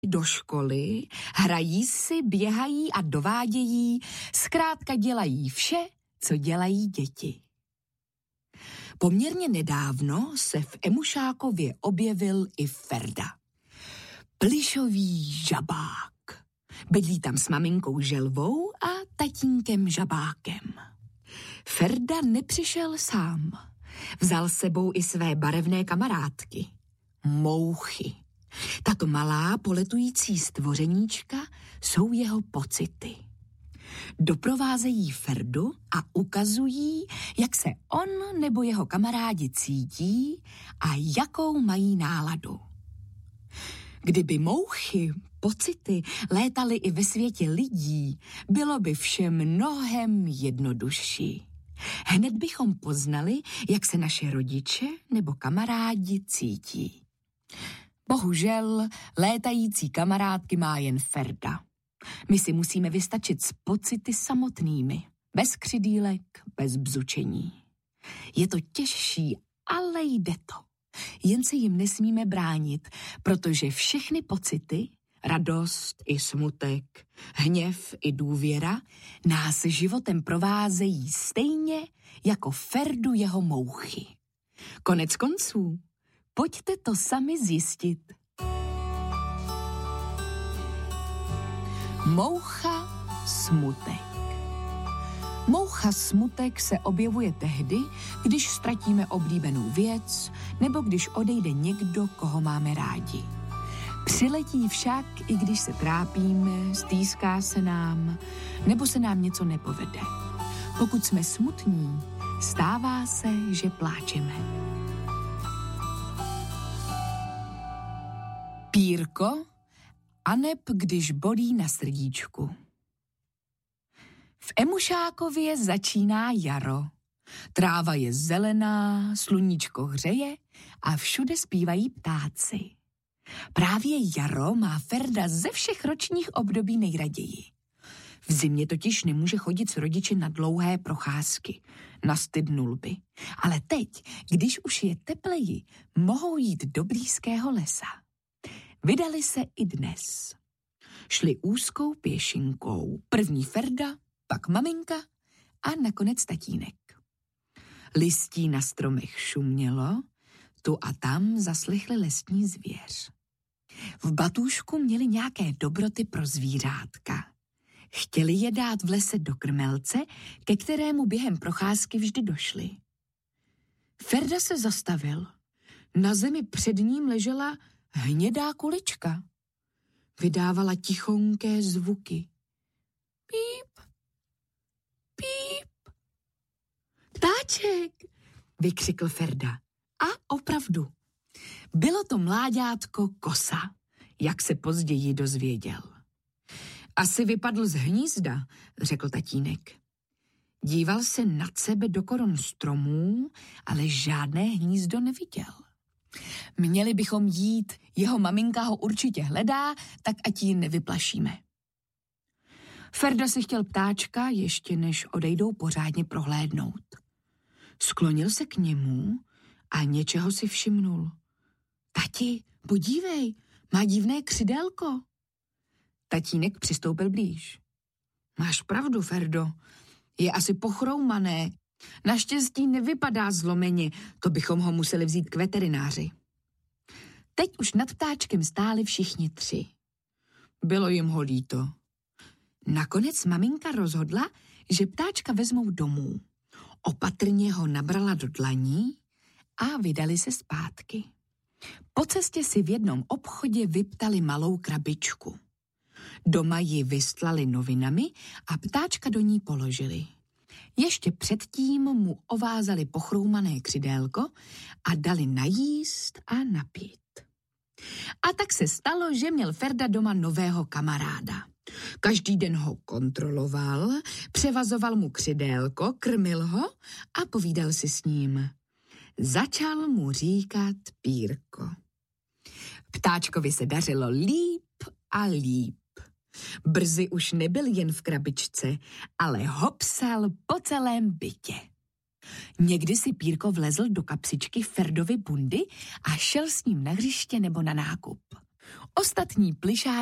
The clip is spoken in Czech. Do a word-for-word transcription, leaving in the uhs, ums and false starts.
do školy, hrají si, běhají a dovádějí, zkrátka dělají vše, co dělají děti. Poměrně nedávno se v Emušákově objevil i Ferda. Plyšový žabák. Bydlí tam s maminkou Želvou a tatínkem Žabákem. Ferda nepřišel sám. Vzal s sebou i své barevné kamarádky. Mouchy. Tato malá poletující stvořeníčka jsou jeho pocity. Doprovázejí Ferdu a ukazují, jak se on nebo jeho kamarádi cítí a jakou mají náladu. Kdyby mouchy, pocity létaly i ve světě lidí, bylo by vše mnohem jednodušší. Hned bychom poznali, jak se naše rodiče nebo kamarádi cítí. Bohužel létající kamarádky má jen Ferda. My si musíme vystačit s pocity samotnými, bez křidýlek, bez bzučení. Je to těžší, ale jde to. Jen se jim nesmíme bránit, protože všechny pocity, radost i smutek, hněv i důvěra, nás životem provázejí stejně jako Ferdu jeho mouchy. Konec konců, pojďte to sami zjistit. Moucha smutek. Moucha smutek se objevuje tehdy, když ztratíme oblíbenou věc nebo když odejde někdo, koho máme rádi. Přiletí však, i když se trápíme, stýská se nám, nebo se nám něco nepovede. Pokud jsme smutní, stává se, že pláčeme. Pírko, aneb když bolí na srdíčku. V Emušákově začíná jaro. Tráva je zelená, sluníčko hřeje a všude zpívají ptáci. Právě jaro má Ferda ze všech ročních období nejraději. V zimě totiž nemůže chodit s rodiči na dlouhé procházky, nastydnul by. Ale teď, když už je tepleji, mohou jít do blízkého lesa. Vydali se i dnes. Šli úzkou pěšinkou, první Ferda, pak maminka a nakonec tatínek. Listí na stromech šumělo, tu a tam zaslechli lesní zvěř. V batůžku měli nějaké dobroty pro zvířátka. Chtěli je dát v lese do krmelce, ke kterému během procházky vždy došli. Ferda se zastavil. Na zemi před ním ležela hnědá kulička. Vydávala tichonké zvuky. Píp, píp. Ptáček, vykřikl Ferda. A opravdu. Bylo to mláďátko Kosa, jak se později dozvěděl. Asi vypadl z hnízda, řekl tatínek. Díval se nad sebe do koron stromů, ale žádné hnízdo neviděl. Měli bychom jít, jeho maminka ho určitě hledá, tak ať ji nevyplašíme. Ferda si chtěl ptáčka, ještě než odejdou pořádně prohlédnout. Sklonil se k němu a něčeho si všimnul. Tati, podívej, má divné křidélko. Tatínek přistoupil blíž. Máš pravdu, Ferdo, je asi pochroumané. Naštěstí nevypadá zlomeně, to bychom ho museli vzít k veterináři. Teď už nad ptáčkem stáli všichni tři. Bylo jim ho líto. Nakonec maminka rozhodla, že ptáčka vezmou domů. Opatrně ho nabrala do dlaní a vydali se zpátky. Po cestě si v jednom obchodě vyptali malou krabičku. Doma ji vystlali novinami a ptáčka do ní položili. Ještě předtím mu ovázali pochroumané křidélko a dali najíst a napít. A tak se stalo, že měl Ferda doma nového kamaráda. Každý den ho kontroloval, převazoval mu křidélko, krmil ho a povídal si s ním. Začal mu říkat Pírko. Ptáčkovi se dařilo líp a líp. Brzy už nebyl jen v krabičce, ale hopsal po celém bytě. Někdy si Pírko vlezl do kapsičky Ferdovy bundy a šel s ním na hřiště nebo na nákup. Ostatní plyšáci